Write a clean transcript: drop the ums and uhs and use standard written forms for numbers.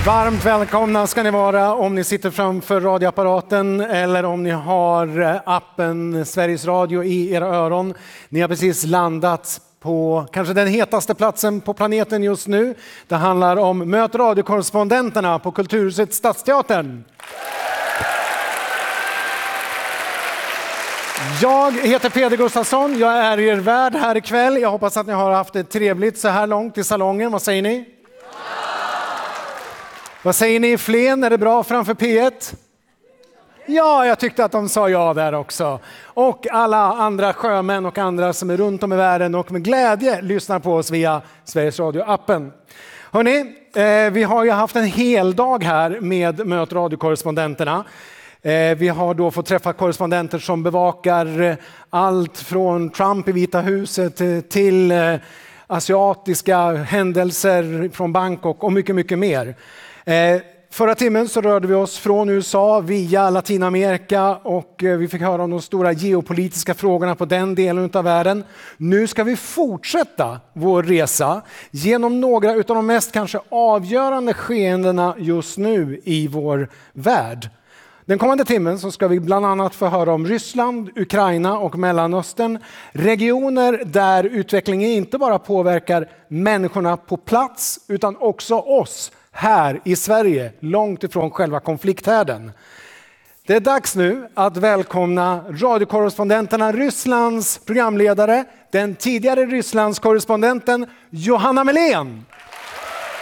Varmt välkomna ska ni vara om ni sitter framför radioapparaten eller om ni har appen Sveriges Radio i era öron. Ni har precis landat på kanske den hetaste platsen på planeten just nu. Det handlar om Möt radiokorrespondenterna på Kulturhuset Stadsteatern. Jag heter Peder Gustafsson, jag är er värd här ikväll. Jag hoppas att ni har haft det trevligt så här långt i salongen. Vad säger ni? Vad säger ni i Flen? Är det bra framför P1? Ja, jag tyckte att de sa ja där också. Och alla andra sjömän och andra som är runt om i världen och med glädje lyssnar på oss via Sveriges Radio-appen. Hörrni, vi har ju haft en hel dag här med Möt radiokorrespondenterna. Vi har då fått träffa korrespondenter som bevakar allt från Trump i Vita huset till asiatiska händelser från Bangkok och mycket, mycket mer. Förra timmen så rörde vi oss från USA via Latinamerika och vi fick höra om de stora geopolitiska frågorna på den delen av världen. Nu ska vi fortsätta vår resa genom några av de mest kanske avgörande skeendena just nu i vår värld. Den kommande timmen så ska vi bland annat få höra om Ryssland, Ukraina och Mellanöstern. Regioner där utvecklingen inte bara påverkar människorna på plats utan också oss här i Sverige, långt ifrån själva konflikthärden. Det är dags nu att välkomna radiokorrespondenterna Rysslands programledare, den tidigare Rysslandskorrespondenten Johanna Melén.